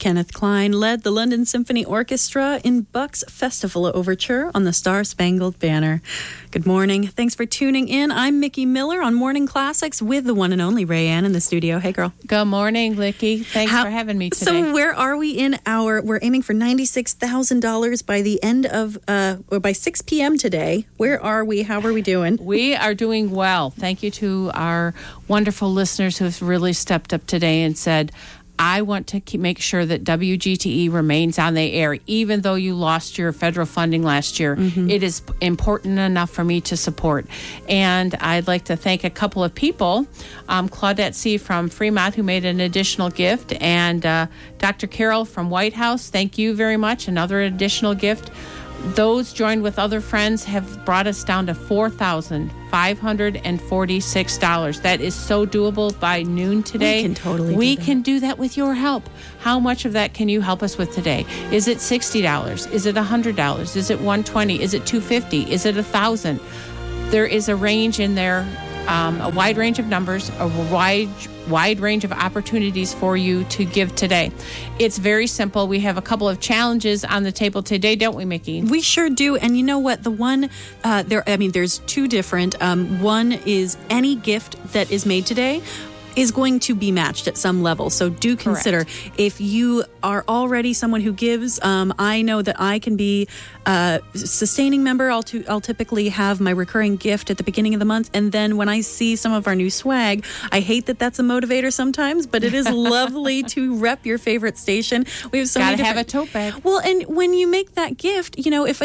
Kenneth Klein led the London Symphony Orchestra in Bach's Festival Overture on the Star-Spangled Banner. Good morning. Thanks for tuning in. I'm Mickey Miller on Morning Classics with the one and only Rayanne in the studio. Hey, girl. Good morning, Licky. Thanks for having me today. So where are we we're aiming for $96,000 by the end of, or by 6 p.m. today. Where are we? How are we doing? We are doing well. Thank you to our wonderful listeners who have really stepped up today and said, I want to make sure that WGTE remains on the air, even though you lost your federal funding last year. Mm-hmm. It is important enough for me to support. And I'd like to thank a couple of people, Claudette C. from Fremont, who made an additional gift, and Dr. Carol from White House. Thank you very much. Another additional gift. Those joined with other friends have brought us down to $4,546. That is so doable by noon today. We can do that with your help. How much of that can you help us with today? Is it $60? Is it $100? Is it $120? Is it $250? Is it $1,000? There is a range in there, a wide range of numbers, a wide range of opportunities for you to give today. It's very simple. We have a couple of challenges on the table today, don't we, Mickey? We sure do. And you know what? The one, there's two different. One is any gift that is made today is going to be matched at some level. So do consider. Correct. If you are already someone who gives, I know that I can be a sustaining member. I'll typically have my recurring gift at the beginning of the month. And then when I see some of our new swag, I hate that that's a motivator sometimes, but it is lovely to rep your favorite station. We have so many have a tote bag. Well, and when you make that gift, if